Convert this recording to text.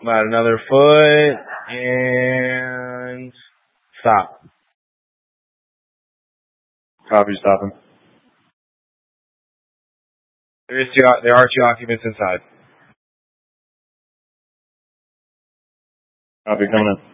About another foot, and stop. Copy, stopping. There are two occupants inside. Copy, coming in.